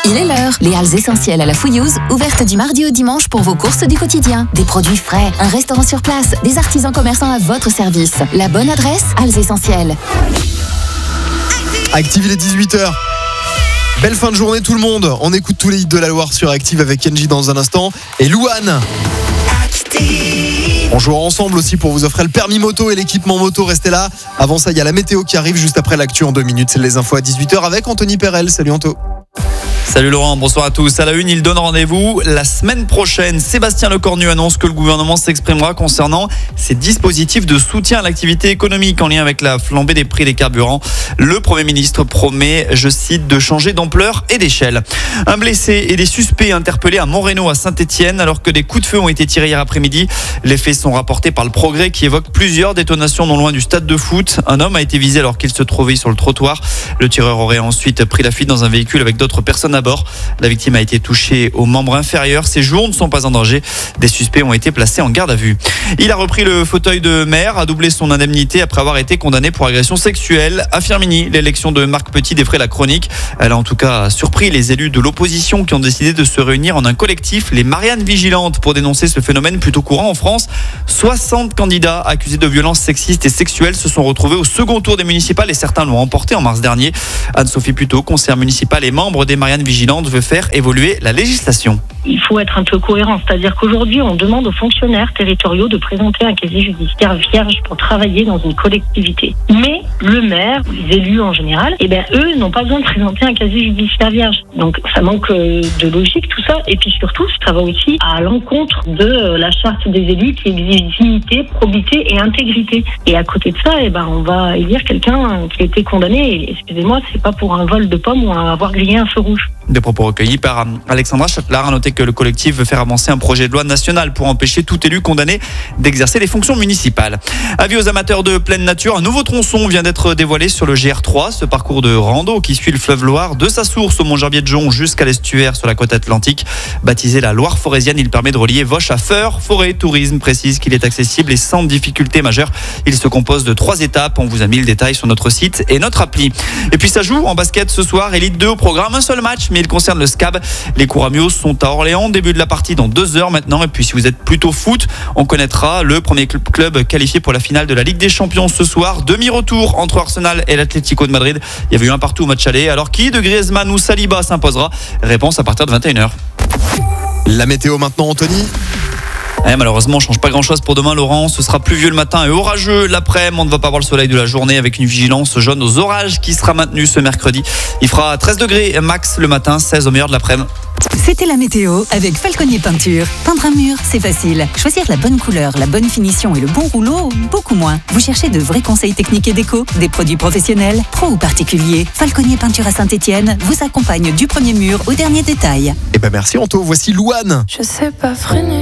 Il est l'heure. Les halles essentielles à la Fouillouse, ouvertes du mardi au dimanche pour vos courses du quotidien. Des produits frais, un restaurant sur place, des artisans commerçants à votre service. La bonne adresse, Halles Essentielles. Active, il est 18h. Belle fin de journée tout le monde. On écoute tous les hits de la Loire sur Active avec Kenji dans un instant. Et Louane. On jouera ensemble aussi pour vous offrir le permis moto et l'équipement moto. Restez là. Avant ça, il y a la météo qui arrive juste après l'actu en 2 minutes. C'est les infos à 18h avec Anthony Perel. Salut Anto. Salut Laurent, bonsoir à tous. À la une, il donne rendez-vous la semaine prochaine. Sébastien Lecornu annonce que le gouvernement s'exprimera concernant ces dispositifs de soutien à l'activité économique en lien avec la flambée des prix des carburants. Le Premier ministre promet, je cite, de changer d'ampleur et d'échelle. Un blessé et des suspects interpellés à Moreno à Saint-Etienne alors que des coups de feu ont été tirés hier après-midi. Les faits sont rapportés par le Progrès qui évoque plusieurs détonations non loin du stade de foot. Un homme a été visé alors qu'il se trouvait sur le trottoir. Le tireur aurait ensuite pris la fuite dans un véhicule avec d'autres personnes à bord. La victime a été touchée au membre inférieur. Ses jours ne sont pas en danger. Des suspects ont été placés en garde à vue. Il a repris le fauteuil de maire, a doublé son indemnité après avoir été condamné pour agression sexuelle. À Firminy, l'élection de Marc Petit défraie la chronique. Elle a en tout cas surpris les élus de l'opposition qui ont décidé de se réunir en un collectif, les Mariannes Vigilantes, pour dénoncer ce phénomène plutôt courant en France. 60 candidats accusés de violences sexistes et sexuelles se sont retrouvés au second tour des municipales et certains l'ont remporté en mars dernier. Anne-Sophie Puteau, conseillère municipale et membre des Mariannes Vigilantes, veut faire évoluer la législation. Il faut être un peu cohérent, c'est-à-dire qu'aujourd'hui on demande aux fonctionnaires territoriaux de présenter un casier judiciaire vierge pour travailler dans une collectivité. Mais le maire, les élus en général, eux n'ont pas besoin de présenter un casier judiciaire vierge. Donc ça manque de logique tout ça, et puis surtout ça va aussi à l'encontre de la charte des élus qui exige dignité, probité et intégrité. Et à côté de ça, on va élire quelqu'un qui a été condamné, et, excusez-moi, c'est pas pour un vol de pommes ou avoir grillé un feu rouge. Des propos recueillis par Alexandra Châtelard. A noté que le collectif veut faire avancer un projet de loi national pour empêcher tout élu condamné d'exercer les fonctions municipales. Avis aux amateurs de pleine nature, un nouveau tronçon vient d'être dévoilé sur le GR3, ce parcours de rando qui suit le fleuve Loire de sa source au Mont-Gerbier-de-Jonc jusqu'à l'estuaire sur la côte atlantique. Baptisé la Loire forésienne, il permet de relier Vosges à Feurs. Forêt Tourisme précise qu'il est accessible et sans difficulté majeure. Il se compose de 3 étapes. On vous a mis le détail sur notre site et notre appli. Et puis ça joue en basket ce soir, Élite 2 au programme, un seul match, mais il concerne le SCAB. Les Couramios sont à Orléans, début de la partie dans 2 heures maintenant. Et puis si vous êtes plutôt foot, on connaîtra le premier club qualifié pour la finale de la Ligue des Champions ce soir. Demi-retour entre Arsenal et l'Atlético de Madrid. Il y avait eu un partout au match aller. Alors qui de Griezmann ou Saliba s'imposera? Réponse à partir de 21h. La météo maintenant, Anthony. Malheureusement, on ne change pas grand-chose pour demain, Laurent. Ce sera pluvieux le matin et orageux l'après-midi. On ne va pas voir le soleil de la journée avec une vigilance jaune aux orages qui sera maintenue ce mercredi. Il fera 13 degrés max le matin, 16 au meilleur de l'après-midi. C'était la météo avec Falconier Peinture. Peindre un mur, c'est facile. Choisir la bonne couleur, la bonne finition et le bon rouleau, beaucoup moins. Vous cherchez de vrais conseils techniques et déco, des produits professionnels, pro ou particuliers. Falconier Peinture à Saint-Etienne vous accompagne du premier mur au dernier détail. Merci Anto, voici Louane. Je sais pas freiner.